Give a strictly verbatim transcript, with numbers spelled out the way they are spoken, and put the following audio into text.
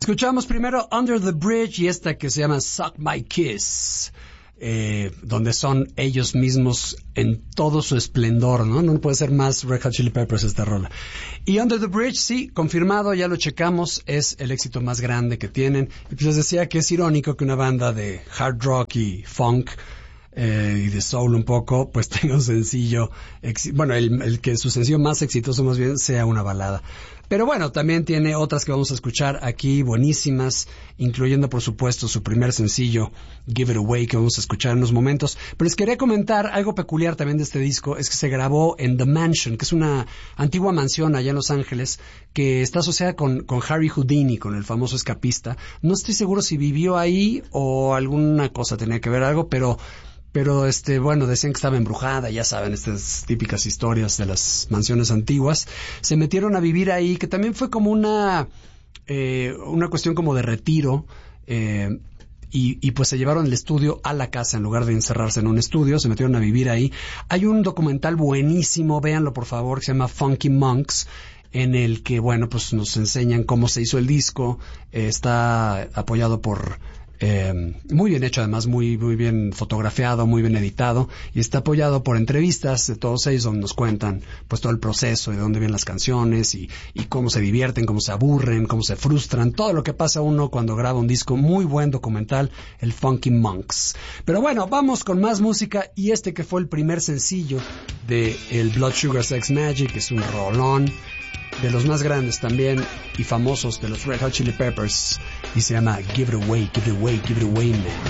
Escuchamos primero Under the Bridge y esta que se llama Suck My Kiss, eh, donde son ellos mismos en todo su esplendor, ¿no? No puede ser más Red Hot Chili Peppers esta rola. Y Under the Bridge, sí, confirmado, ya lo checamos, es el éxito más grande que tienen. Y pues les decía que es irónico que una banda de hard rock y funk Eh, y de soul un poco, pues tenga un sencillo, ex- bueno, el, el que su sencillo más exitoso más bien sea una balada. Pero bueno, también tiene otras que vamos a escuchar aquí, buenísimas, incluyendo por supuesto su primer sencillo, Give It Away, que vamos a escuchar en unos momentos. Pero les quería comentar algo peculiar también de este disco, es que se grabó en The Mansion, que es una antigua mansión allá en Los Ángeles, que está asociada con, con Harry Houdini, con el famoso escapista. No estoy seguro si vivió ahí o alguna cosa tenía que ver algo, pero... Pero, este, bueno, decían que estaba embrujada, ya saben, estas típicas historias de las mansiones antiguas. Se metieron a vivir ahí, que también fue como una, eh, una cuestión como de retiro, eh, y, y pues se llevaron el estudio a la casa en lugar de encerrarse en un estudio, se metieron a vivir ahí. Hay un documental buenísimo, véanlo por favor, que se llama Funky Monks, en el que, bueno, pues nos enseñan cómo se hizo el disco, eh, está apoyado por... Eh, muy bien hecho, además muy muy bien fotografiado, muy bien editado, y está apoyado por entrevistas de todos ellos donde nos cuentan pues todo el proceso, de dónde vienen las canciones y, y cómo se divierten, cómo se aburren, cómo se frustran, todo lo que pasa uno cuando graba un disco. Muy buen documental, el Funky Monks. Pero bueno, vamos con más música, y este que fue el primer sencillo de el Blood Sugar Sex Magic, es un rolón de los más grandes también y famosos de los Red Hot Chili Peppers, y se llama Give It Away, Give It Away, Give It Away, Man.